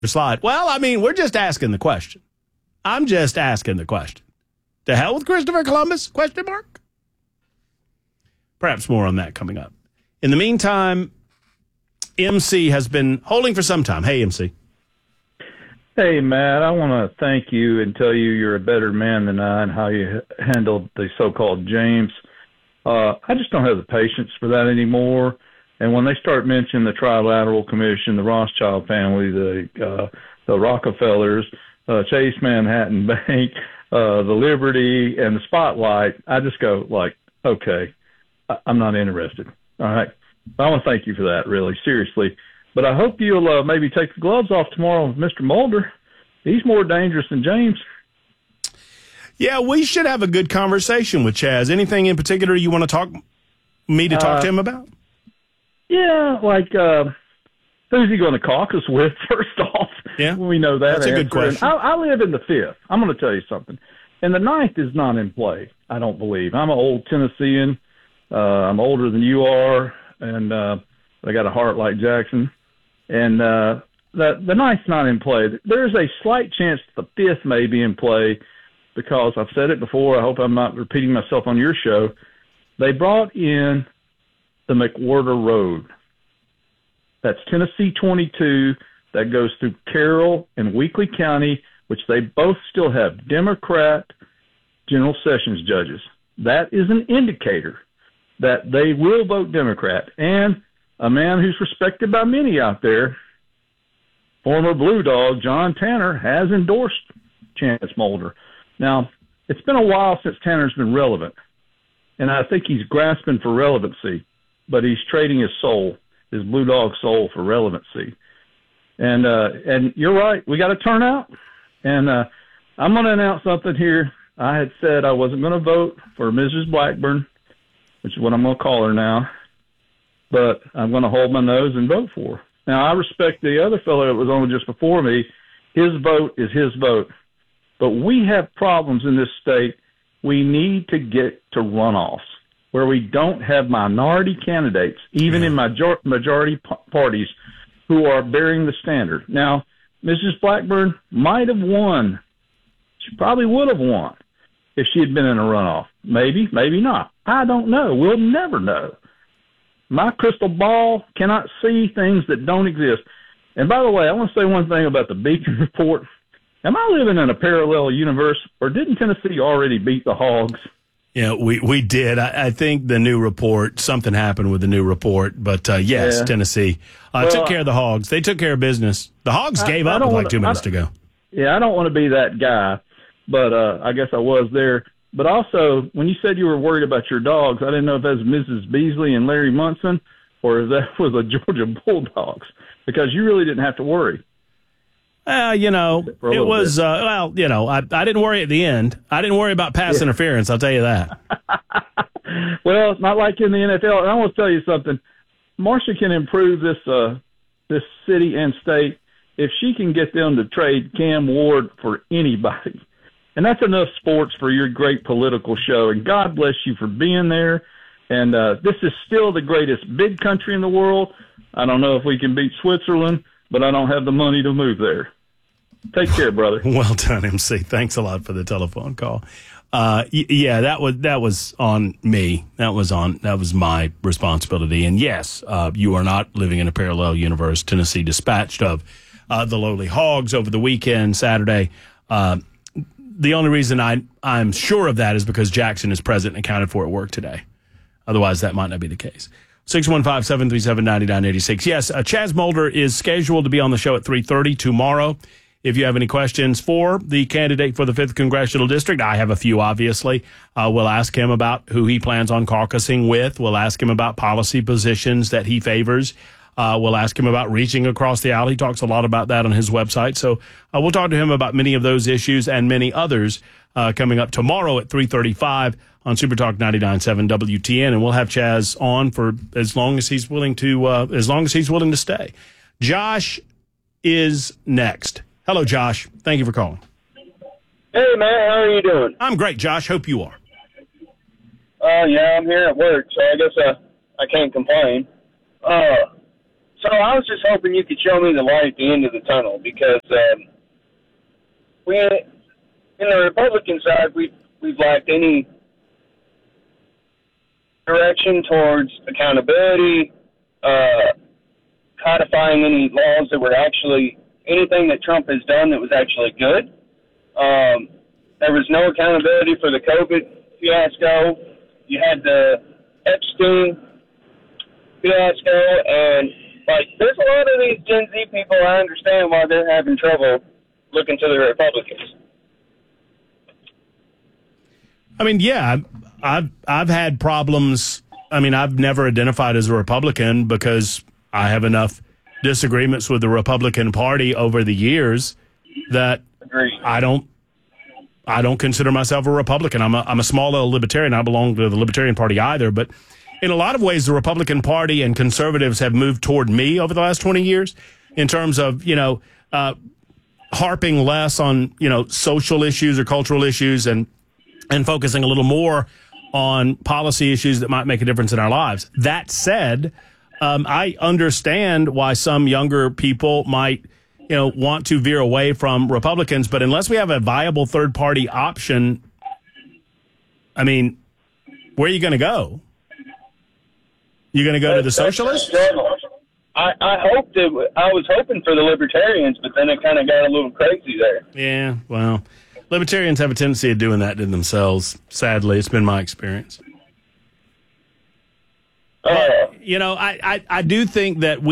slide. Well, I mean, we're just asking the question. I'm just asking the question. To hell with Christopher Columbus? Question mark. Perhaps more on that coming up. In the meantime, MC has been holding for some time. Hey, MC. Hey, Matt, I want to thank you and tell you you're a better man than I and how you handled the so-called James. I just don't have the patience for that anymore. And when they start mentioning the Trilateral Commission, the Rothschild family, the Rockefellers, Chase Manhattan Bank, the Liberty, and the Spotlight, I just go like, okay, I'm not interested. All right. I want to thank you for that, really, seriously. But I hope you'll maybe take the gloves off tomorrow with Mr. Mulder. He's more dangerous than James. Yeah, we should have a good conversation with Chaz. Anything in particular you want to talk to him about? Yeah, like who's he going to caucus with, first off? Yeah, we know that. That's a good question. I live in the 5th. I'm going to tell you something. And the 9th is not in play, I don't believe. I'm an old Tennessean. I'm older than you are, and I got a heart like Jackson. And the 9th's not in play. There's a slight chance the 5th may be in play because I've said it before. I hope I'm not repeating myself on your show. They brought in the McWhorter Road. That's Tennessee 22 that goes through Carroll and Weakley County, which they both still have Democrat General Sessions judges. That is an indicator that they will vote Democrat. And a man who's respected by many out there, former Blue Dog John Tanner, has endorsed Chance Mulder. Now, it's been a while since Tanner's been relevant, and I think he's grasping for relevancy, but he's trading his soul, his Blue Dog soul, for relevancy. And you're right, we got a turnout, and I'm going to announce something here. I had said I wasn't going to vote for Mrs. Blackburn, which is what I'm going to call her now, but I'm going to hold my nose and vote for her. Now, I respect the other fellow that was on just before me. His vote is his vote. But we have problems in this state. We need to get to runoffs where we don't have minority candidates, even in majority parties, who are bearing the standard. Now, Mrs. Blackburn might have won. She probably would have won if she had been in a runoff. Maybe, maybe not. I don't know. We'll never know. My crystal ball cannot see things that don't exist. And by the way, I want to say one thing about the Beacon report. Am I living in a parallel universe, or didn't Tennessee already beat the Hogs? Yeah, we did. I think the new report, something happened with the new report. But, yes, yeah. Tennessee took care of the Hogs. They took care of business. The Hogs gave up with like 2 minutes to go. Yeah, I don't want to be that guy, but I guess I was there. But also, when you said you were worried about your dogs, I didn't know if that was Mrs. Beasley and Larry Munson or if that was the Georgia Bulldogs, because you really didn't have to worry. It was, I didn't worry at the end. I didn't worry about pass interference, I'll tell you that. Well, it's not like in the NFL. And I want to tell you something. Marcia can improve this city and state if she can get them to trade Cam Ward for anybody. And that's enough sports for your great political show. And God bless you for being there. And this is still the greatest big country in the world. I don't know if we can beat Switzerland, but I don't have the money to move there. Take care, brother. Well done, MC. Thanks a lot for the telephone call. That was on me. That was my responsibility. And yes, you are not living in a parallel universe. Tennessee dispatched of the lowly Hogs over the weekend, Saturday. The only reason I'm sure of that is because Jackson is present and accounted for at work today. Otherwise, that might not be the case. 615-737-9986. Yes, Chaz Mulder is scheduled to be on the show at 3:30 tomorrow. If you have any questions for the candidate for the 5th Congressional District, I have a few, obviously. We'll ask him about who he plans on caucusing with. We'll ask him about policy positions that he favors. We'll ask him about reaching across the aisle. He talks a lot about that on his website. So we'll talk to him about many of those issues and many others coming up tomorrow at 3:35 on Super Talk 99.7 WTN. And we'll have Chaz on for as long as he's willing to stay. Josh is next. Hello, Josh. Thank you for calling. Hey, man. How are you doing? I'm great, Josh. Hope you are. Yeah, I'm here at work, so I guess I can't complain. So I was just hoping you could show me the light at the end of the tunnel, because we, in the Republican side, we've lacked any direction towards accountability, codifying any laws that were actually anything that Trump has done that was actually good. There was no accountability for the COVID fiasco. You had the Epstein fiasco, and there's a lot of these Gen Z people. I understand why they're having trouble looking to the Republicans. I mean, yeah, I've had problems. I mean, I've never identified as a Republican because I have enough disagreements with the Republican Party over the years that Agreed. I don't consider myself a Republican. I'm a small L libertarian. I don't belong to the Libertarian Party either. But in a lot of ways, the Republican Party and conservatives have moved toward me over the last 20 years in terms of, harping less on, social issues or cultural issues and focusing a little more on policy issues that might make a difference in our lives. That said, I understand why some younger people might, want to veer away from Republicans, but unless we have a viable third-party option, I mean, where are you going to go? You going to go to the socialists? I was hoping for the libertarians, but then it kind of got a little crazy there. Yeah, well, libertarians have a tendency of doing that to themselves. Sadly, it's been my experience. I do think that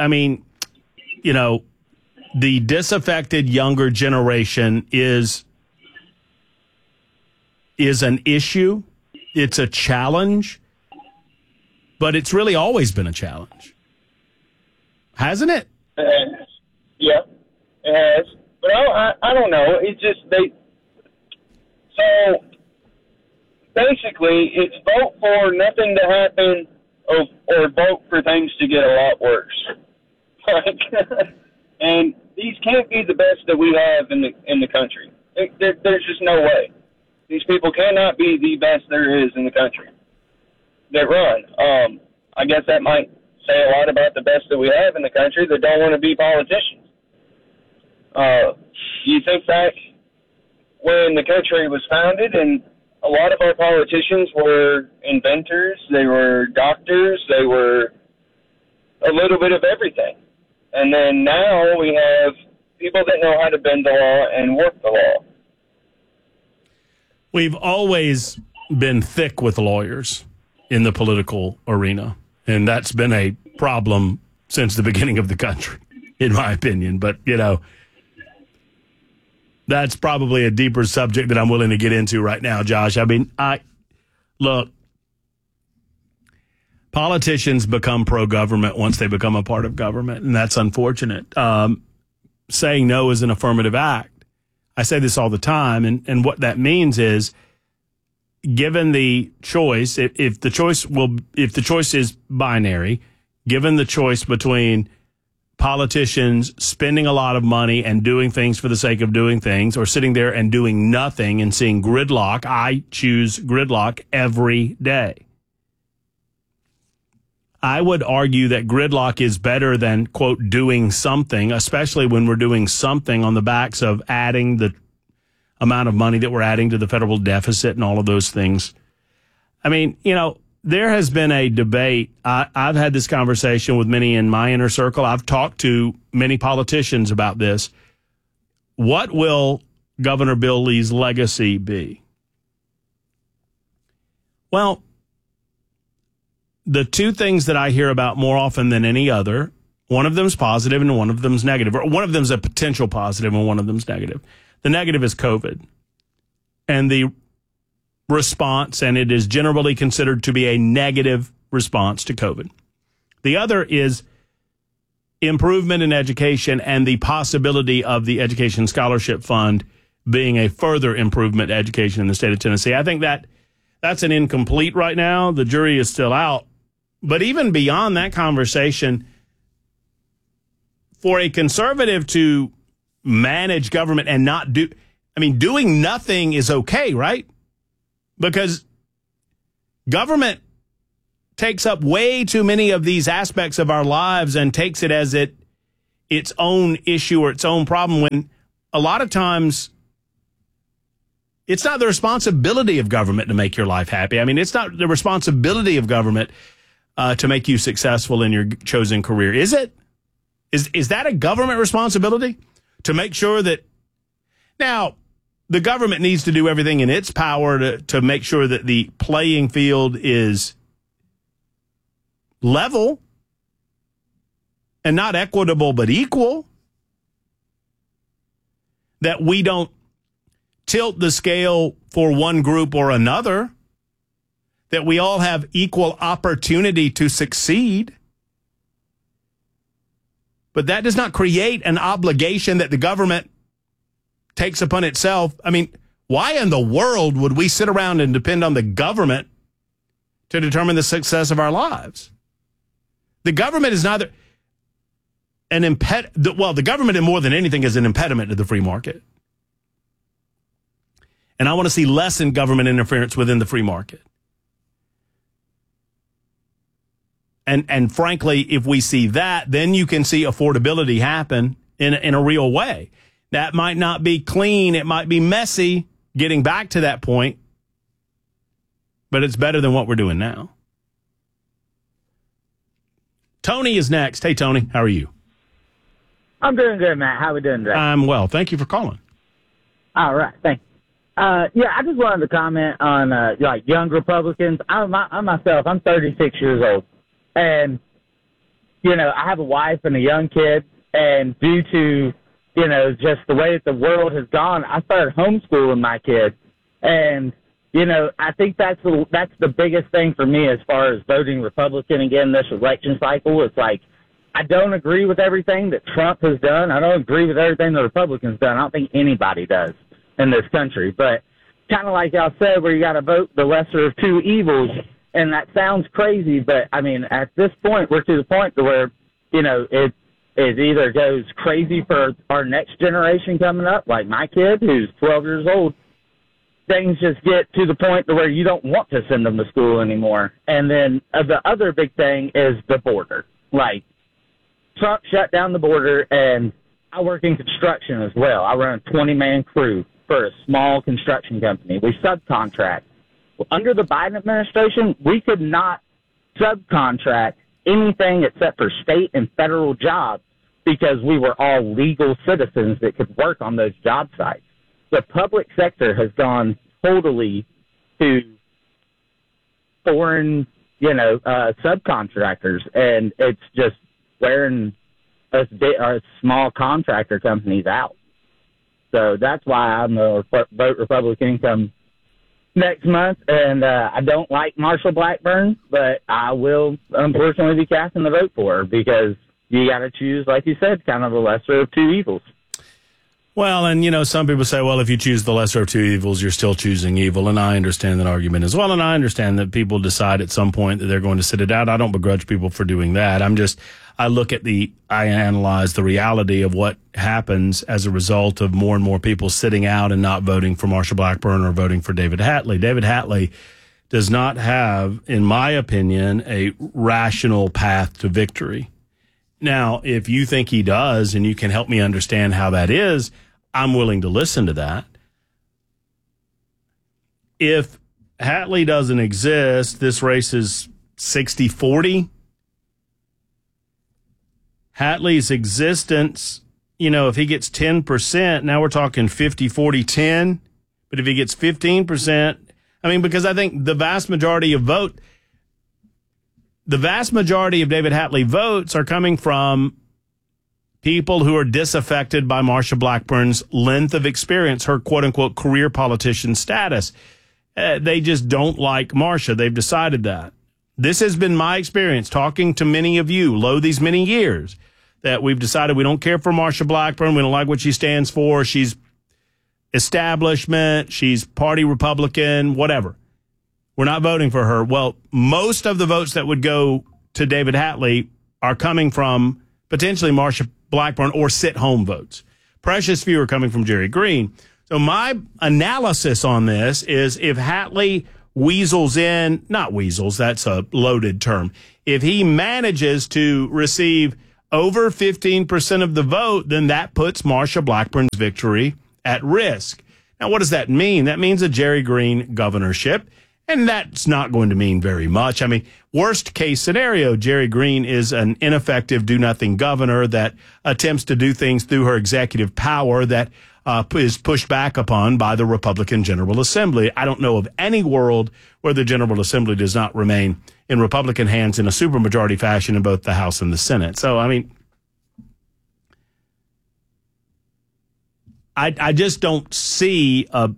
the disaffected younger generation is an issue. It's a challenge, but it's really always been a challenge. Hasn't it? Yeah, it has. But I don't know. It's just so basically it's vote for nothing to happen or vote for things to get a lot worse. And these can't be the best that we have in the country. There's just no way. These people cannot be the best there is in the country that run. I guess that might say a lot about the best that we have in the country that don't want to be politicians. You think back when the country was founded, and a lot of our politicians were inventors, they were doctors, they were a little bit of everything. And then now we have people that know how to bend the law and work the law. We've always been thick with lawyers in the political arena, and that's been a problem since the beginning of the country, in my opinion. But, that's probably a deeper subject that I'm willing to get into right now, Josh. I mean, look, politicians become pro-government once they become a part of government, and that's unfortunate. Saying no is an affirmative act. I say this all the time, and what that means is, given the choice, if the choice is binary, given the choice between politicians spending a lot of money and doing things for the sake of doing things, or sitting there and doing nothing and seeing gridlock, I choose gridlock every day. I would argue that gridlock is better than, quote, doing something, especially when we're doing something on the backs of adding the amount of money that we're adding to the federal deficit and all of those things. I mean, there has been a debate. I've had this conversation with many in my inner circle. I've talked to many politicians about this. What will Governor Bill Lee's legacy be? Well, the two things that I hear about more often than any other, one of them's positive and one of them's negative, or one of them's a potential positive and one of them's negative. The negative is COVID and the response, and it is generally considered to be a negative response to COVID. The other is improvement in education and the possibility of the Education Scholarship Fund being a further improvement to education in the state of Tennessee. I think that's an incomplete right now. The jury is still out. But even beyond that conversation, for a conservative to manage government and not doing nothing is okay, right? Because government takes up way too many of these aspects of our lives and takes it as its own issue or its own problem, when a lot of times it's not the responsibility of government to make your life happy. I mean, it's not the responsibility of government to make you successful in your chosen career. Is it? Is that a government responsibility to make sure that now the government needs to do everything in its power to make sure that the playing field is level and not equitable, but equal, that we don't tilt the scale for one group or another, that we all have equal opportunity to succeed. But that does not create an obligation that the government takes upon itself. I mean, why in the world would we sit around and depend on the government to determine the success of our lives? The government is neither an the government, more than anything, is an impediment to the free market. And I want to see less in government interference within the free market. And frankly, if we see that, then you can see affordability happen in a real way. That might not be clean. It might be messy getting back to that point, but it's better than what we're doing now. Tony is next. Hey, Tony, how are you? I'm doing good, Matt. How are we doing today? I'm well. Thank you for calling. All right. Thanks. Yeah, I just wanted to comment on, like, young Republicans. I'm 36 years old. And, you know, I have a wife and a young kid. And due to, you know, just the way that the world has gone, I started homeschooling my kid. And, you know, I think that's the biggest thing for me as far as voting Republican again this election cycle. It's like, I don't agree with everything that Trump has done. I don't agree with everything the Republicans done. I don't think anybody does in this country. But kind of like y'all said, where you got to vote the lesser of two evils, and that sounds crazy, but, I mean, at this point, we're to the point to where, you know, it either goes crazy for our next generation coming up, like my kid, who's 12 years old. Things just get to the point to where you don't want to send them to school anymore. And then the other big thing is the border. Like, Trump shut down the border, and I work in construction as well. I run a 20-man crew for a small construction company. We subcontract. Well, under the Biden administration, we could not subcontract anything except for state and federal jobs because we were all legal citizens that could work on those job sites. The public sector has gone totally to foreign, subcontractors, and it's just wearing us small contractor companies out. So that's why I'm a vote Republican come next month, and I don't like Marsha Blackburn, but I will unfortunately be casting the vote for her because you got to choose, like you said, kind of the lesser of two evils. Well, and, some people say, well, if you choose the lesser of two evils, you're still choosing evil. And I understand that argument as well. And I understand that people decide at some point that they're going to sit it out. I don't begrudge people for doing that. I analyze the reality of what happens as a result of more and more people sitting out and not voting for Marsha Blackburn or voting for David Hatley. David Hatley does not have, in my opinion, a rational path to victory. Now, if you think he does and you can help me understand how that is, I'm willing to listen to that. If Hatley doesn't exist, this race is 60-40. Hatley's existence, if he gets 10%, now we're talking 50-40-10. But if he gets 15%, because I think the vast majority of David Hatley votes are coming from people who are disaffected by Marsha Blackburn's length of experience, her quote-unquote career politician status. They just don't like Marsha. They've decided that. This has been my experience talking to many of you these many years, that we've decided we don't care for Marsha Blackburn. We don't like what she stands for. She's establishment. She's party Republican, whatever. We're not voting for her. Well, most of the votes that would go to David Hatley are coming from potentially Marsha Blackburn or sit-home votes. Precious few are coming from Jerry Green. So my analysis on this is if Hatley weasels in, not weasels, that's a loaded term. If he manages to receive over 15% of the vote, then that puts Marsha Blackburn's victory at risk. Now, what does that mean? That means a Jerry Green governorship, and that's not going to mean very much. I mean, worst case scenario, Jerry Green is an ineffective do-nothing governor that attempts to do things through her executive power that is pushed back upon by the Republican General Assembly. I don't know of any world where the General Assembly does not remain in Republican hands in a supermajority fashion in both the House and the Senate. So, I mean, I just don't see a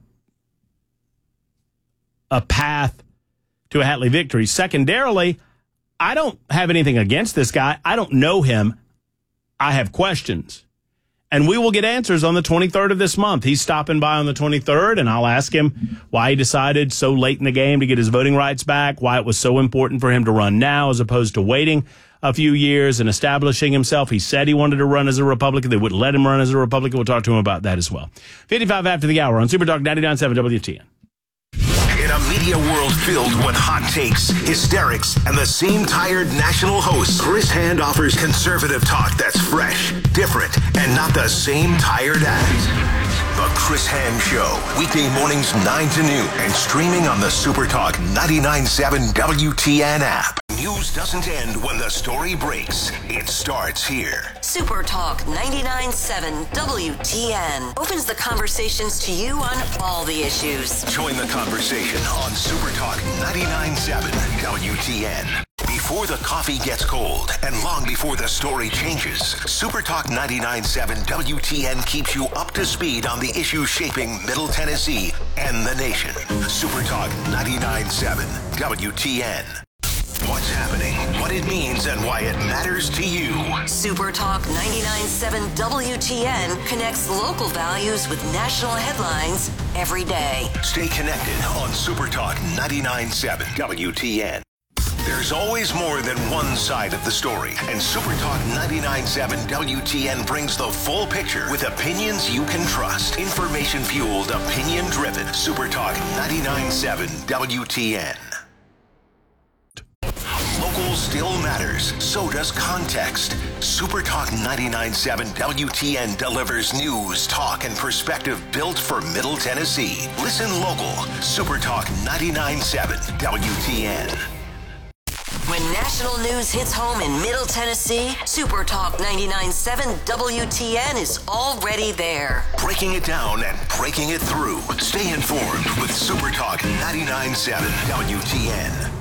path to a Hatley victory. Secondarily, I don't have anything against this guy. I don't know him. I have questions. And we will get answers on the 23rd of this month. He's stopping by on the 23rd, and I'll ask him why he decided so late in the game to get his voting rights back, why it was so important for him to run now as opposed to waiting a few years and establishing himself. He said he wanted to run as a Republican. They wouldn't let him run as a Republican. We'll talk to him about that as well. 55 after the hour on Super Talk 99.7 WTN. In a media world filled with hot takes, hysterics, and the same tired national hosts, Chris Hand offers conservative talk that's fresh, different, and not the same tired act. The Chris Hand Show, weekday mornings 9 to noon, and streaming on the Super Talk 99.7 WTN app. News doesn't end when the story breaks. It starts here. Super Talk 99.7 WTN opens the conversations to you on all the issues. Join the conversation on Super Talk 99.7 WTN. Before the coffee gets cold and long before the story changes, Super Talk 99.7 WTN keeps you up to speed on the issues shaping Middle Tennessee and the nation. Super Talk 99.7 WTN. What's happening, what it means, and why it matters to you. Super Talk 99.7 WTN connects local values with national headlines every day. Stay connected on Super Talk 99.7 WTN. There's always more than one side of the story, and Super Talk 99.7 WTN brings the full picture with opinions you can trust. Information-fueled, opinion-driven. Super Talk 99.7 WTN. Local still matters. So does context. Super Talk 99.7 WTN delivers news, talk, and perspective built for Middle Tennessee. Listen local. Super Talk 99.7 WTN. When national news hits home in Middle Tennessee, Super Talk 99.7 WTN is already there. Breaking it down and breaking it through. Stay informed with Super Talk 99.7 WTN.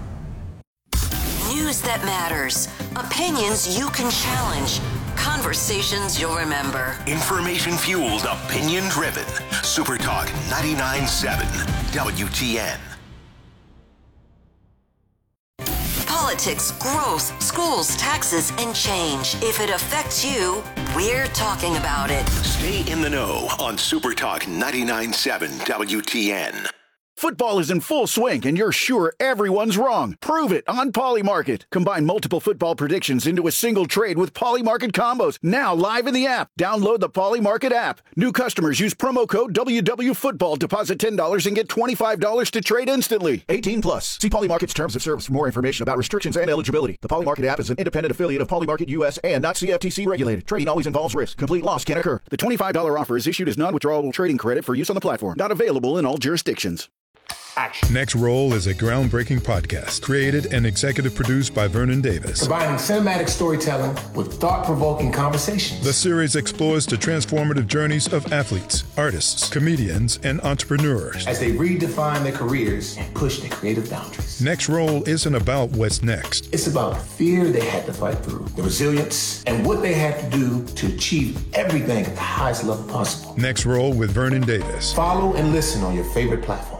News that matters. Opinions you can challenge. Conversations you'll remember. Information-fueled, opinion-driven. Super Talk 99.7 WTN. Politics, growth, schools, taxes, and change. If it affects you, we're talking about it. Stay in the know on Super Talk 99.7 WTN. Football is in full swing, and you're sure everyone's wrong. Prove it on Polymarket. Combine multiple football predictions into a single trade with Polymarket combos. Now live in the app. Download the Polymarket app. New customers use promo code WWFootball. Deposit $10 and get $25 to trade instantly. 18 plus. See Polymarket's terms of service for more information about restrictions and eligibility. The Polymarket app is an independent affiliate of Polymarket US and not CFTC regulated. Trading always involves risk. Complete loss can occur. The $25 offer is issued as non-withdrawable trading credit for use on the platform. Not available in all jurisdictions. Action. Next Roll is a groundbreaking podcast created and executive produced by Vernon Davis. Combining cinematic storytelling with thought-provoking conversations. The series explores the transformative journeys of athletes, artists, comedians, and entrepreneurs as they redefine their careers and push their creative boundaries. Next Roll isn't about what's next. It's about the fear they had to fight through, the resilience, and what they had to do to achieve everything at the highest level possible. Next Roll with Vernon Davis. Follow and listen on your favorite platform.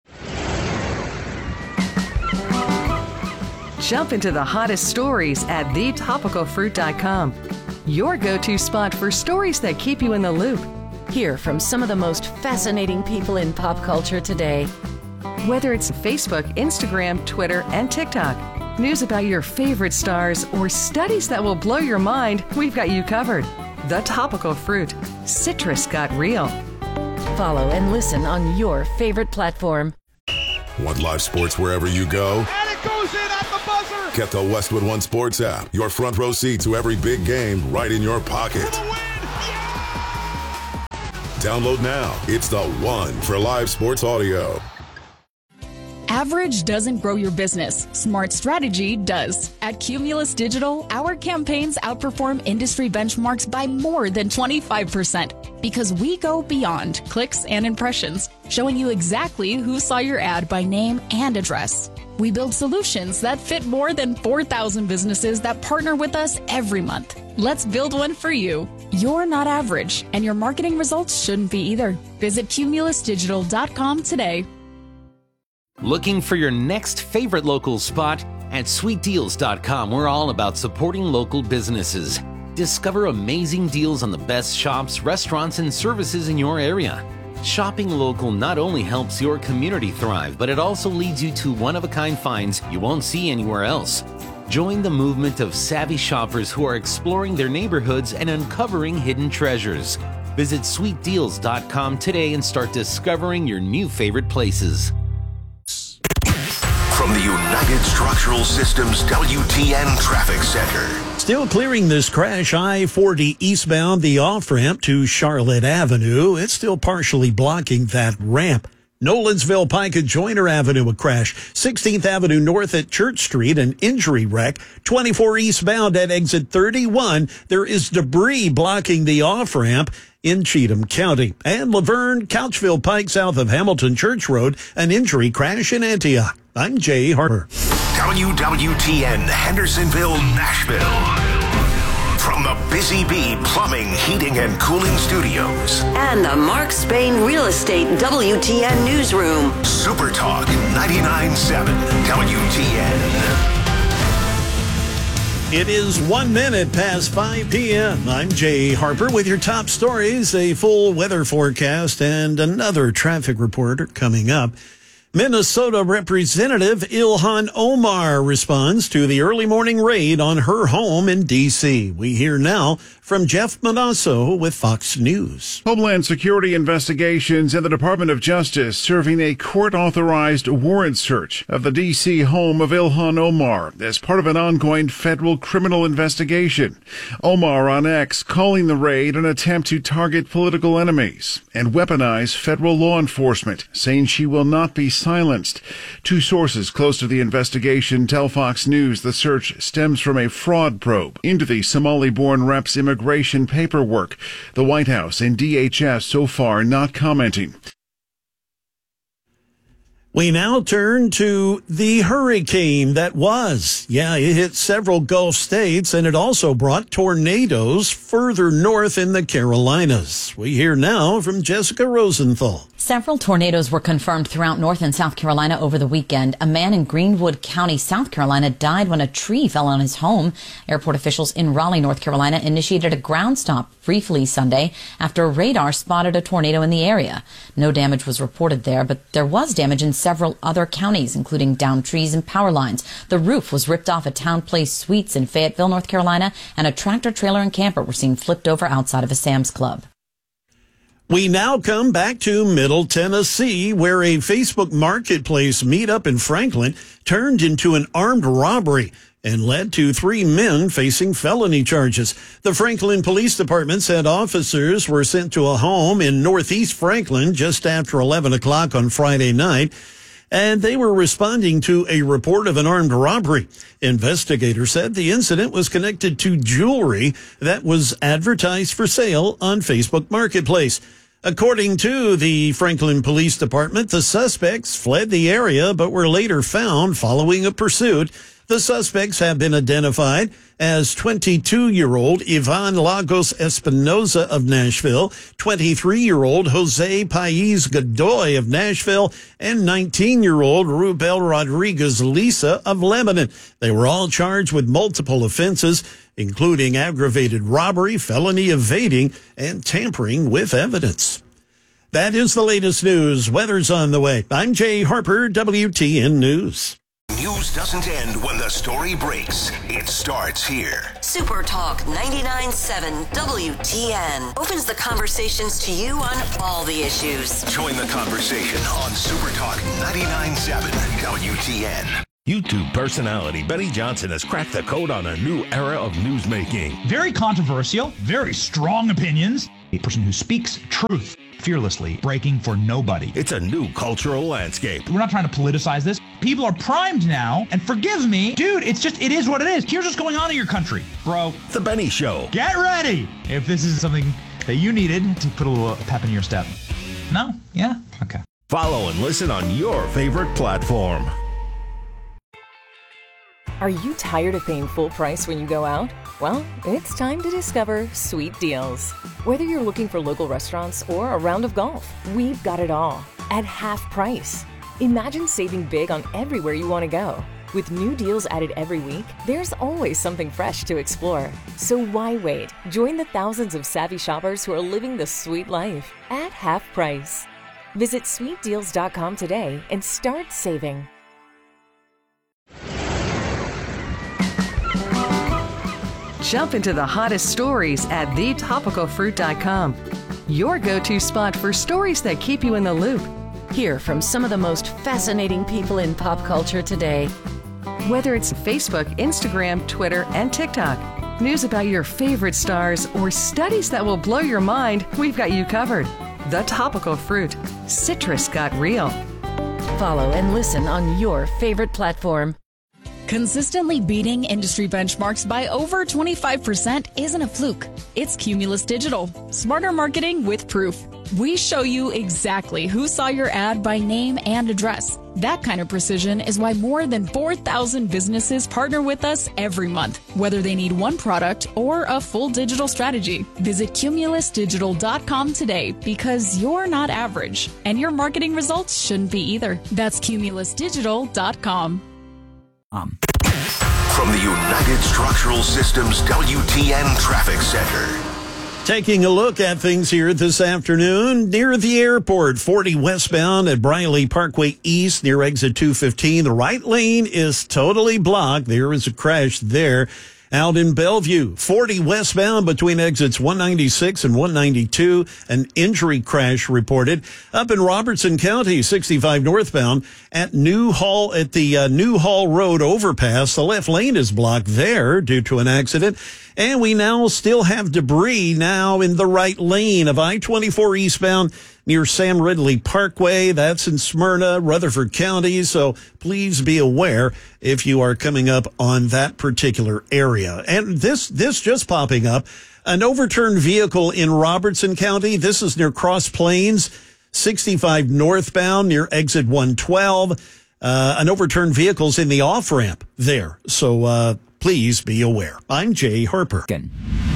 Jump into the hottest stories at thetopicalfruit.com. Your go-to spot for stories that keep you in the loop. Hear from some of the most fascinating people in pop culture today. Whether it's Facebook, Instagram, Twitter, and TikTok, news about your favorite stars, or studies that will blow your mind, we've got you covered. The Topical Fruit. Citrus got real. Follow and listen on your favorite platform. Want live sports wherever you go? And it goes in at the buzzer! Get the Westwood One Sports app. Your front row seat to every big game right in your pocket. For the win! Yeah! Download now. It's the one for live sports audio. Average doesn't grow your business. Smart strategy does. At Cumulus Digital, our campaigns outperform industry benchmarks by more than 25% because we go beyond clicks and impressions, showing you exactly who saw your ad by name and address. We build solutions that fit more than 4,000 businesses that partner with us every month. Let's build one for you. You're not average, and your marketing results shouldn't be either. Visit cumulusdigital.com today. Looking for your next favorite local spot? At sweetdeals.com, we're all about supporting local businesses. Discover amazing deals on the best shops, restaurants, and services in your area. Shopping local not only helps your community thrive, but it also leads you to one-of-a-kind finds you won't see anywhere else. Join the movement of savvy shoppers who are exploring their neighborhoods and uncovering hidden treasures. Visit sweetdeals.com today and start discovering your new favorite places. From the United Structural Systems WTN Traffic Center. Still clearing this crash, I-40 eastbound, the off-ramp to Charlotte Avenue. It's still partially blocking that ramp. Nolensville Pike at Joyner Avenue, a crash. 16th Avenue North at Church Street, an injury wreck. 24 eastbound at exit 31. There is debris blocking the off-ramp in Cheatham County. And Laverne, Couchville Pike south of Hamilton Church Road, an injury crash in Antioch. I'm Jay Harper. WWTN Hendersonville, Nashville. From the Busy Bee Plumbing, Heating, and Cooling Studios. And the Mark Spain Real Estate WTN Newsroom. Super Talk 99.7 WTN. It is 1 minute past 5 p.m. I'm Jay Harper with your top stories, a full weather forecast, and another traffic report coming up. Minnesota Representative Ilhan Omar responds to the early morning raid on her home in D.C. We hear now from Jeff Manasso with Fox News. Homeland Security investigations and the Department of Justice serving a court-authorized warrant search of the D.C. home of Ilhan Omar as part of an ongoing federal criminal investigation. Omar on X calling the raid an attempt to target political enemies and weaponize federal law enforcement, saying she will not be silenced. Two sources close to the investigation tell Fox News the search stems from a fraud probe into the Somali-born rep's immigration paperwork. The White House and DHS so far not commenting. We now turn to the hurricane that was. Yeah, it hit several Gulf states, and it also brought tornadoes further north in the Carolinas. We hear now from Jessica Rosenthal. Several tornadoes were confirmed throughout North and South Carolina over the weekend. A man in Greenwood County, South Carolina, died when a tree fell on his home. Airport officials in Raleigh, North Carolina, initiated a ground stop briefly Sunday after radar spotted a tornado in the area. No damage was reported there, but there was damage in several other counties, including downed trees and power lines. The roof was ripped off at Town Place Suites in Fayetteville, North Carolina, and a tractor trailer and camper were seen flipped over outside of a Sam's Club. We now come back to Middle Tennessee, where a Facebook Marketplace meetup in Franklin turned into an armed robbery and led to 3 men facing felony charges. The Franklin Police Department said officers were sent to a home in northeast Franklin just after 11 o'clock on Friday night, and they were responding to a report of an armed robbery. Investigators said the incident was connected to jewelry that was advertised for sale on Facebook Marketplace. According to the Franklin Police Department, the suspects fled the area but were later found following a pursuit. The suspects have been identified as 22-year-old Ivan Lagos Espinoza of Nashville, 23-year-old Jose Pais Godoy of Nashville, and 19-year-old Rubel Rodriguez Lisa of Lebanon. They were all charged with multiple offenses, including aggravated robbery, felony evading, and tampering with evidence. That is the latest news. Weather's on the way. I'm Jay Harper, WTN News. News doesn't end when the story breaks. It starts here. Super Talk 99.7 WTN opens the conversations to you on all the issues. Join the conversation on Super Talk 99.7 WTN. YouTube personality Benny Johnson has cracked the code on a new era of newsmaking. Very controversial, very strong opinions. A person who speaks truth fearlessly, breaking for nobody. It's a new cultural landscape. We're not trying to politicize this. People are primed now, and forgive me, dude, it is what it is. Here's what's going on in your country, bro. The Benny Show. Get ready if this is something that you needed to put a little pep in your step. No? Yeah? Okay. Follow and listen on your favorite platform. Are you tired of paying full price when you go out? Well, it's time to discover Sweet Deals. Whether you're looking for local restaurants or a round of golf, we've got it all at half price. Imagine saving big on everywhere you want to go. With new deals added every week, there's always something fresh to explore. So why wait? Join the thousands of savvy shoppers who are living the sweet life at half price. Visit sweetdeals.com today and start saving. Jump into the hottest stories at thetopicalfruit.com. Your go-to spot for stories that keep you in the loop. Hear from some of the most fascinating people in pop culture today. Whether it's Facebook, Instagram, Twitter, and TikTok, news about your favorite stars, or studies that will blow your mind, we've got you covered. The Topical Fruit. Citrus got real. Follow and listen on your favorite platform. Consistently beating industry benchmarks by over 25% isn't a fluke. It's Cumulus Digital. Smarter marketing with proof. We show you exactly who saw your ad by name and address. That kind of precision is why more than 4,000 businesses partner with us every month, whether they need one product or a full digital strategy. Visit cumulusdigital.com today because you're not average, and your marketing results shouldn't be either. That's cumulusdigital.com. From the United Structural Systems WTN Traffic Center. Taking a look at things here this afternoon near the airport, 40 westbound at Briley Parkway East near exit 215. The right lane is totally blocked. There is a crash there. Out in Bellevue, 40 westbound between exits 196 and 192, an injury crash reported. Up in Robertson County, 65 northbound at the New Hall Road overpass. The left lane is blocked there due to an accident. And we now still have debris now in the right lane of I-24 eastbound near Sam Ridley Parkway. That's in Smyrna, Rutherford County. So please be aware if you are coming up on that particular area. And this just popping up, an overturned vehicle in Robertson County. This is near Cross Plains, 65 northbound near exit 112. An overturned vehicle's in the off-ramp there. So, please be aware. I'm Jay Harper. From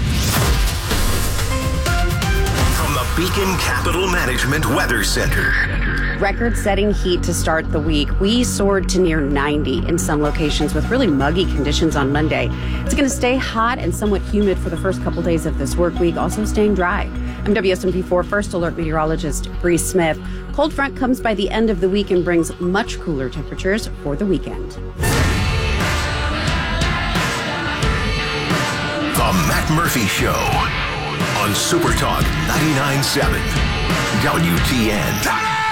the Beacon Capital Management Weather Center. Record-setting heat to start the week. We soared to near 90 in some locations with really muggy conditions on Monday. It's going to stay hot and somewhat humid for the first couple days of this work week, also staying dry. I'm WSMP4 First Alert meteorologist Bree Smith. Cold front comes by the end of the week and brings much cooler temperatures for the weekend. The Matt Murphy Show on Super Talk 99.7 WTN.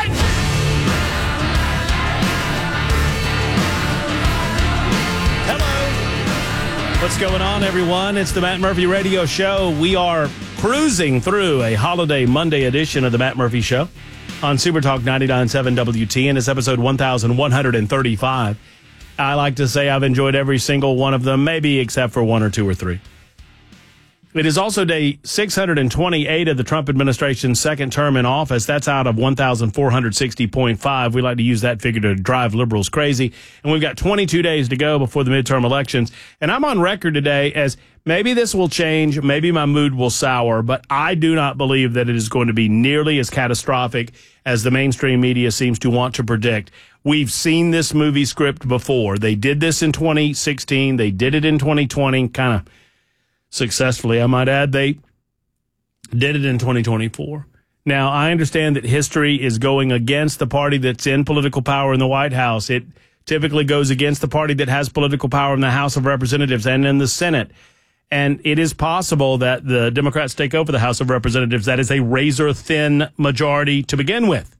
Hello. What's going on, everyone? It's the Matt Murphy Radio Show. We are cruising through a holiday Monday edition of the Matt Murphy Show on Super Talk 99.7 WTN. It's episode 1135. I like to say I've enjoyed every single one of them, maybe except for one or two or three. It is also day 628 of the Trump administration's second term in office. That's out of 1,460.5. We like to use that figure to drive liberals crazy. And we've got 22 days to go before the midterm elections. And I'm on record today as maybe this will change, maybe my mood will sour, but I do not believe that it is going to be nearly as catastrophic as the mainstream media seems to want to predict. We've seen this movie script before. They did this in 2016. They did it in 2020, kind of successfully, I might add. They did it in 2024. Now, I understand that history is going against the party that's in political power in the White House. It typically goes against the party that has political power in the House of Representatives and in the Senate. And it is possible that the Democrats take over the House of Representatives. That is a razor-thin majority to begin with.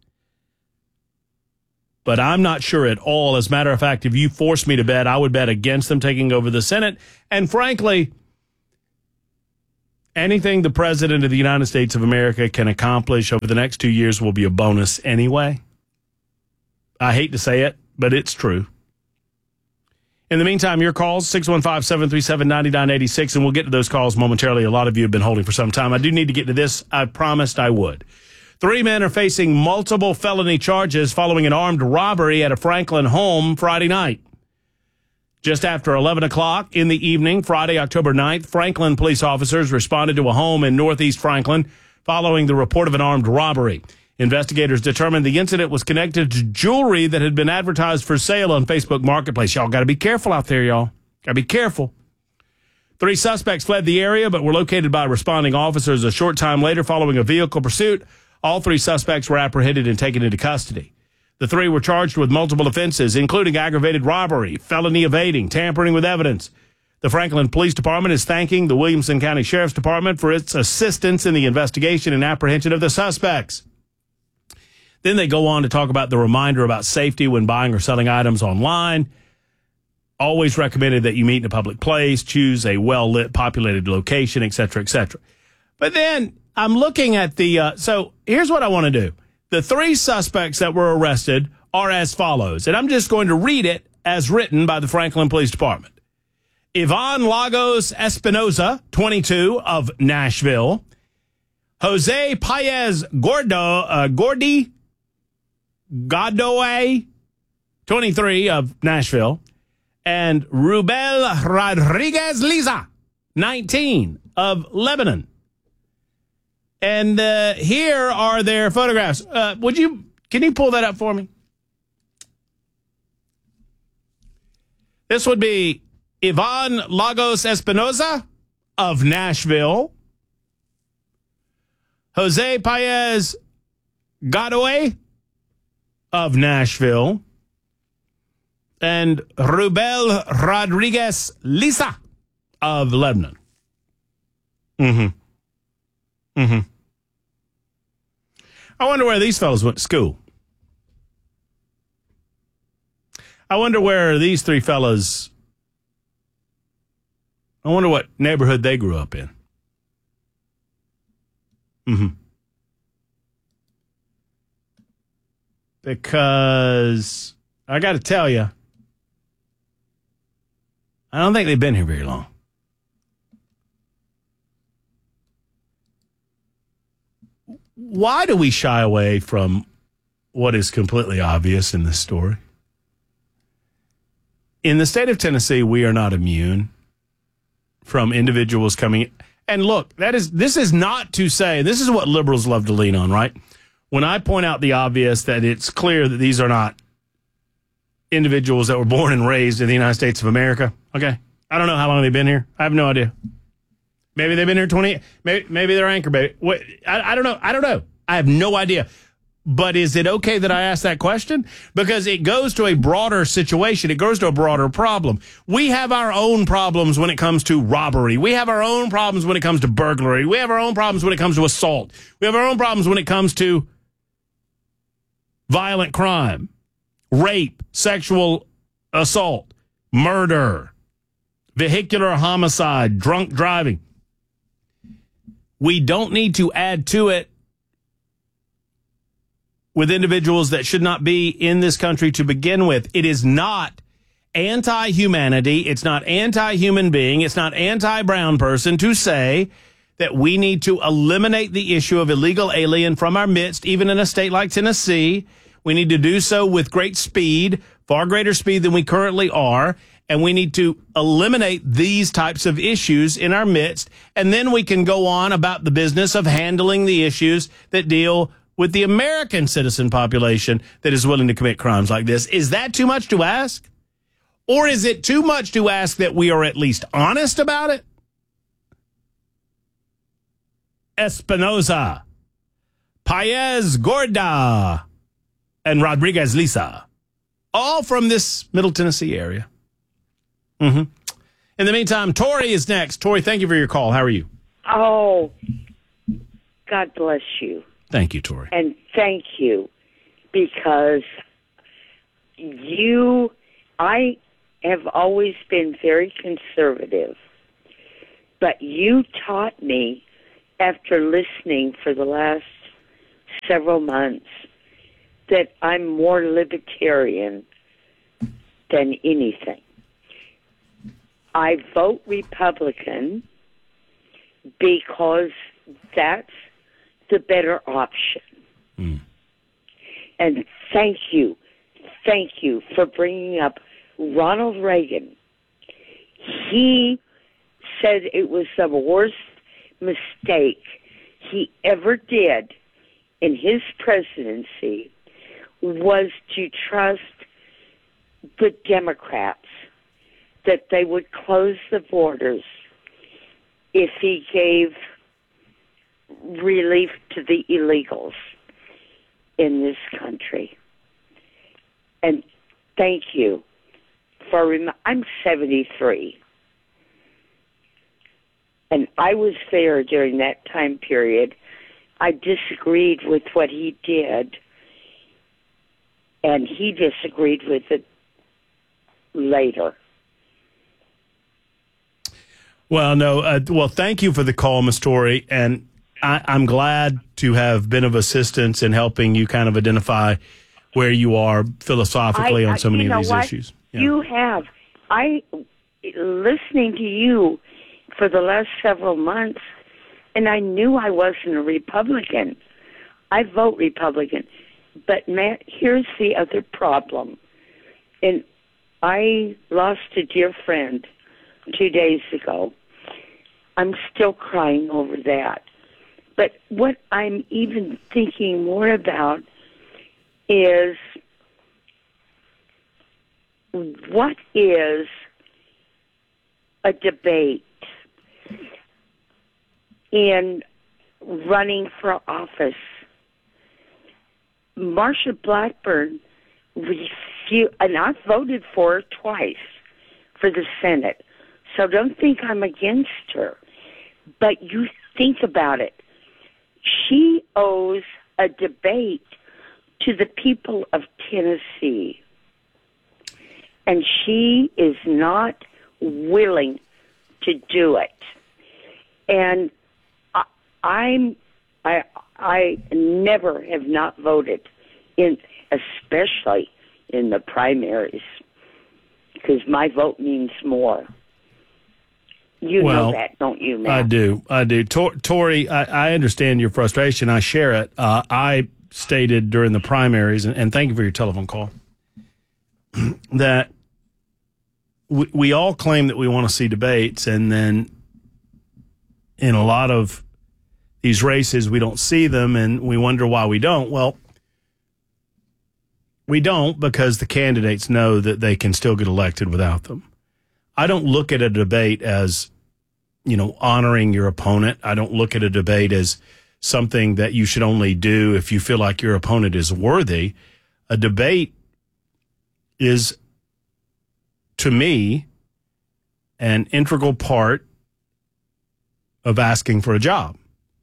But I'm not sure at all. As a matter of fact, if you forced me to bet, I would bet against them taking over the Senate. And frankly, anything the President of the United States of America can accomplish over the next 2 years will be a bonus anyway. I hate to say it, but it's true. In the meantime, your calls, 615-737-9986, and we'll get to those calls momentarily. A lot of you have been holding for some time. I do need to get to this. I promised I would. 3 men are facing multiple felony charges following an armed robbery at a Franklin home Friday night. Just after 11 o'clock in the evening, Friday, October 9th, Franklin police officers responded to a home in Northeast Franklin following the report of an armed robbery. Investigators determined the incident was connected to jewelry that had been advertised for sale on Facebook Marketplace. Y'all got to be careful out there, y'all. Got to be careful. 3 suspects fled the area but were located by responding officers a short time later following a vehicle pursuit. All 3 suspects were apprehended and taken into custody. The 3 were charged with multiple offenses, including aggravated robbery, felony evading, tampering with evidence. The Franklin Police Department is thanking the Williamson County Sheriff's Department for its assistance in the investigation and apprehension of the suspects. Then they go on to talk about the reminder about safety when buying or selling items online. Always recommended that you meet in a public place, choose a well-lit, populated location, et cetera, et cetera. But then I'm looking at the, so here's what I want to do. The 3 suspects that were arrested are as follows, and I'm just going to read it as written by the Franklin Police Department. Ivan Lagos Espinoza, 22, of Nashville. Jose Paez Godoy, 23, of Nashville. And Rubel Rodriguez Liza, 19, of Lebanon. And here are their photographs. Can you pull that up for me? This would be Ivan Lagos Espinoza of Nashville. Jose Paez Godoy of Nashville. And Rubel Rodriguez Liza of Lebanon. I wonder where these fellows went to school. I wonder where these 3 fellas, I wonder what neighborhood they grew up in. Because I got to tell you, I don't think they've been here very long. Why do we shy away from what is completely obvious in this story? In the state of Tennessee, we are not immune from individuals coming. And look, this is not to say, this is what liberals love to lean on, right? When I point out the obvious, that it's clear that these are not individuals that were born and raised in the United States of America. Okay. I don't know how long they've been here. I have no idea. Maybe they've been here 20. Maybe they're anchor baby. Wait, I don't know. I don't know. I have no idea. But is it okay that I ask that question? Because it goes to a broader situation. It goes to a broader problem. We have our own problems when it comes to robbery. We have our own problems when it comes to burglary. We have our own problems when it comes to assault. We have our own problems when it comes to violent crime, rape, sexual assault, murder, vehicular homicide, drunk driving. We don't need to add to it with individuals that should not be in this country to begin with. It is not anti-humanity. It's not anti-human being. It's not anti-brown person to say that we need to eliminate the issue of illegal alien from our midst, even in a state like Tennessee. We need to do so with great speed, far greater speed than we currently are. And we need to eliminate these types of issues in our midst. And then we can go on about the business of handling the issues that deal with the American citizen population that is willing to commit crimes like this. Is that too much to ask? Or is it too much to ask that we are at least honest about it? Espinoza, Paez Gorda, and Rodriguez Lisa, all from this Middle Tennessee area. In the meantime, Tori is next. Tori, thank you for your call. How are you? Oh, God bless you. Thank you, Tori. And thank you, because I have always been very conservative, but you taught me, after listening for the last several months, that I'm more libertarian than anything. I vote Republican because that's the better option. And thank you for bringing up Ronald Reagan. He said it was the worst mistake he ever did in his presidency was to trust the Democrats, that they would close the borders if he gave relief to the illegals in this country. And thank you for I'm 73. And I was there during that time period. I disagreed with what he did, and he disagreed with it later. Well, no. Well, thank you for the call, Ms. Tori, and I'm glad to have been of assistance in helping you kind of identify where you are philosophically on so many of these issues. Yeah. You have. Listening to you for the last several months, and I knew I wasn't a Republican. I vote Republican. But, Matt, here's the other problem. And I lost a dear friend 2 days ago. I'm still crying over that. But what I'm even thinking more about is, what is a debate in running for office? Marsha Blackburn refused, and I voted for her twice for the Senate, so don't think I'm against her. But you think about it. She owes a debate to the people of Tennessee, and she is not willing to do it. And I never have not voted especially in the primaries, because my vote means more. You know that, don't you, Matt? I do. Tori, I understand your frustration. I share it. I stated during the primaries, and thank you for your telephone call, that we all claim that we want to see debates, and then in a lot of these races we don't see them, and we wonder why we don't. Well, we don't because the candidates know that they can still get elected without them. I don't look at a debate as, honoring your opponent. I don't look at a debate as something that you should only do if you feel like your opponent is worthy. A debate is, to me, an integral part of asking for a job.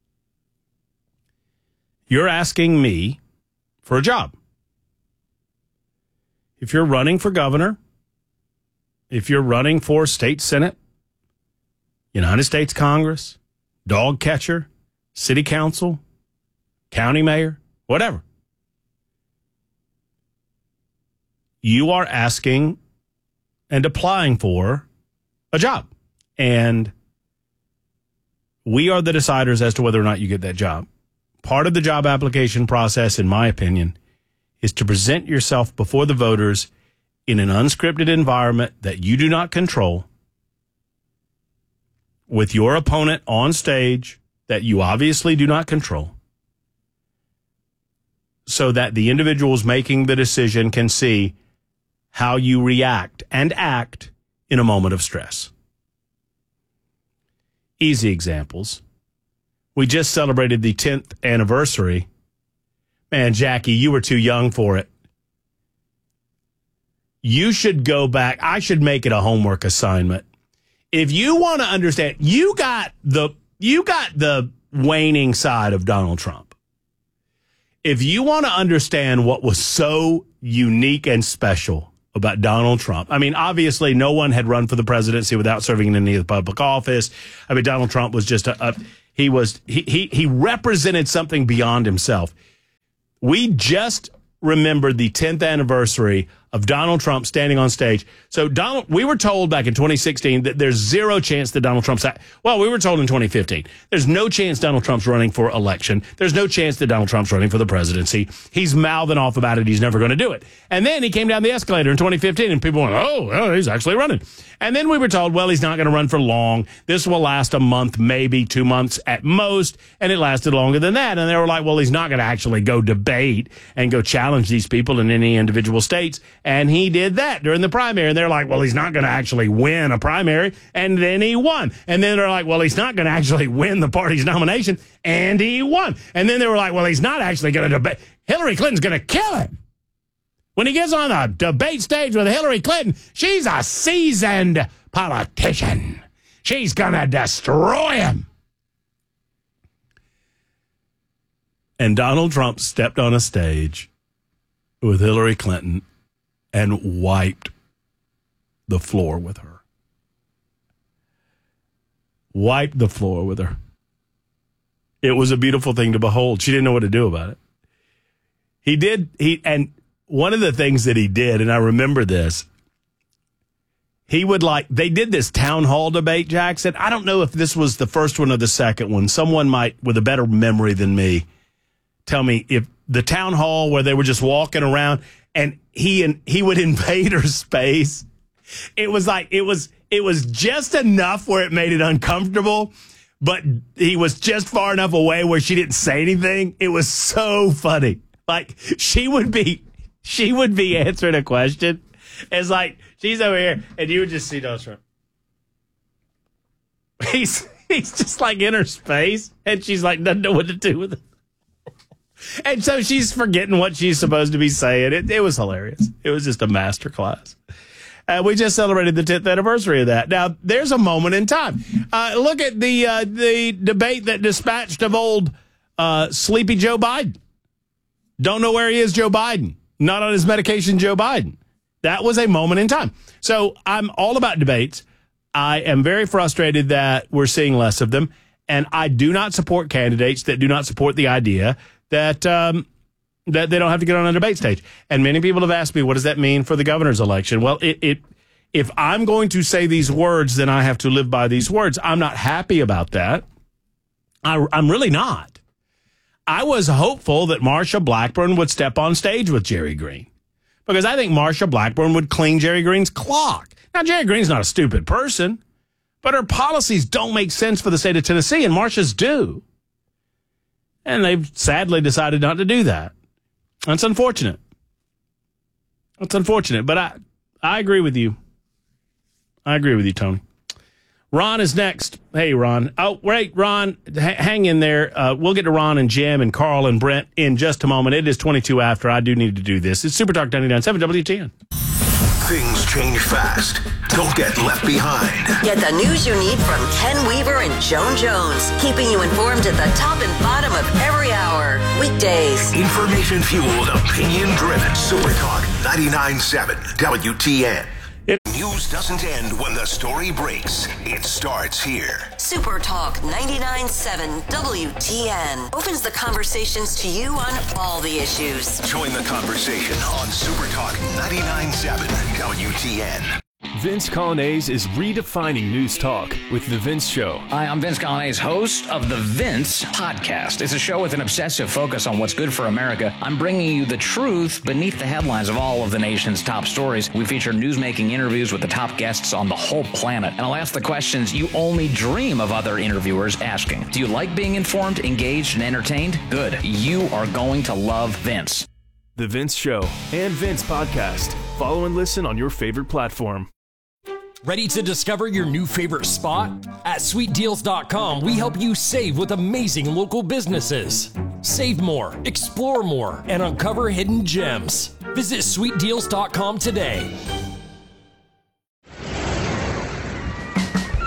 You're asking me for a job. If you're running for governor, if you're running for state senate, United States Congress, dog catcher, city council, county mayor, whatever, you are asking and applying for a job. And we are the deciders as to whether or not you get that job. Part of the job application process, in my opinion, is to present yourself before the voters in an unscripted environment that you do not control, with your opponent on stage that you obviously do not control, so that the individuals making the decision can see how you react and act in a moment of stress. Easy examples. We just celebrated the 10th anniversary. Man, Jackie, you were too young for it. You should go back. I should make it a homework assignment. If you want to understand, you got the waning side of Donald Trump. If you want to understand what was so unique and special about Donald Trump, I mean, obviously no one had run for the presidency without serving in any public office. I mean, Donald Trump was just he represented something beyond himself. We just remembered the 10th anniversary of Donald Trump standing on stage. So we were told back in 2016 that there's zero chance that Donald Trump's, well, we were told in 2015, there's no chance Donald Trump's running for election. There's no chance that Donald Trump's running for the presidency. He's mouthing off about it. He's never going to do it. And then he came down the escalator in 2015 and people went, oh, he's actually running. And then we were told, well, he's not going to run for long. This will last a month, maybe 2 months at most. And it lasted longer than that. And they were like, well, he's not going to actually go debate and go challenge these people in any individual states. And he did that during the primary. And they're like, well, he's not going to actually win a primary. And then he won. And then they're like, well, he's not going to actually win the party's nomination. And he won. And then they were like, well, he's not actually going to debate. Hillary Clinton's going to kill him. When he gets on a debate stage with Hillary Clinton, she's a seasoned politician. She's going to destroy him. And Donald Trump stepped on a stage with Hillary Clinton and wiped the floor with her. Wiped the floor with her. It was a beautiful thing to behold. She didn't know what to do about it. And one of the things that he did, and I remember this, they did this town hall debate, Jackson. I don't know if this was the first one or the second one. Someone might, with a better memory than me, tell me if the town hall where they were just walking around and he would invade her space. It was just enough where it made it uncomfortable, but he was just far enough away where she didn't say anything. It was so funny. Like she would be answering a question. It's like she's over here, and you would just see Donald Trump. He's just like in her space, and she's like doesn't know what to do with it. And so she's forgetting what she's supposed to be saying. It was hilarious. It was just a masterclass. We just celebrated the 10th anniversary of that. Now, there's a moment in time. Look at the debate that dispatched of old sleepy Joe Biden. Don't know where he is, Joe Biden. Not on his medication, Joe Biden. That was a moment in time. So I'm all about debates. I am very frustrated that we're seeing less of them. And I do not support candidates that do not support the idea that that they don't have to get on a debate stage. And many people have asked me, what does that mean for the governor's election? Well, if I'm going to say these words, then I have to live by these words. I'm not happy about that. I'm really not. I was hopeful that Marsha Blackburn would step on stage with Jerry Green because I think Marsha Blackburn would clean Jerry Green's clock. Now, Jerry Green's not a stupid person, but her policies don't make sense for the state of Tennessee, and Marsha's do. And they've sadly decided not to do that. That's unfortunate. That's unfortunate, but I agree with you. I agree with you, Tony. Ron is next. Hey, Ron. Oh, wait, Ron, hang in there. We'll get to Ron and Jim and Carl and Brent in just a moment. It is 22 after. I do need to do this. It's Super Talk 99.7 WTN. Things change fast. Don't get left behind. Get the news you need from Ken Weaver and Joan Jones, keeping you informed at the top and bottom of every hour. Weekdays. Information-fueled, opinion-driven. Super Talk 99.7 WTN. News doesn't end when the story breaks. It starts here. Super Talk 99.7 WTN opens the conversations to you on all the issues. Join the conversation on Super Talk 99.7 WTN. Vince Colonnese is redefining news talk with The Vince Show. Hi, I'm Vince Colonnese, host of The Vince Podcast. It's a show with an obsessive focus on what's good for America. I'm bringing you the truth beneath the headlines of all of the nation's top stories. We feature newsmaking interviews with the top guests on the whole planet. And I'll ask the questions you only dream of other interviewers asking. Do you like being informed, engaged, and entertained? Good. You are going to love Vince. The Vince Show and Vince Podcast. Follow and listen on your favorite platform. Ready to discover your new favorite spot? At SweetDeals.com, we help you save with amazing local businesses. Save more, explore more, and uncover hidden gems. Visit SweetDeals.com today.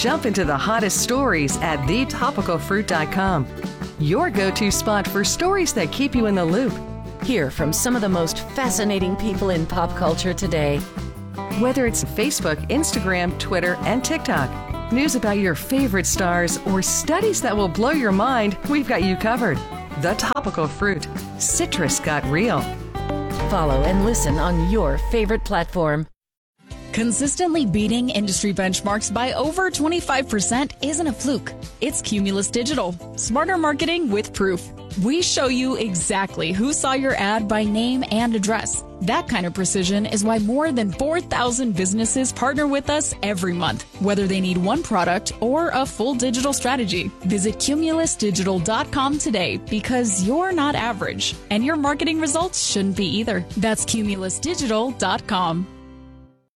Jump into the hottest stories at thetopicalfruit.com. Your go-to spot for stories that keep you in the loop. Hear from some of the most fascinating people in pop culture today. Whether it's Facebook, Instagram, Twitter, and TikTok, news about your favorite stars, or studies that will blow your mind, we've got you covered. The Topical Fruit. Citrus got real. Follow and listen on your favorite platform. Consistently beating industry benchmarks by over 25% isn't a fluke. It's Cumulus Digital. Smarter marketing with proof. We show you exactly who saw your ad by name and address. That kind of precision is why more than 4,000 businesses partner with us every month, whether they need one product or a full digital strategy. Visit cumulusdigital.com today because you're not average, and your marketing results shouldn't be either. That's cumulusdigital.com.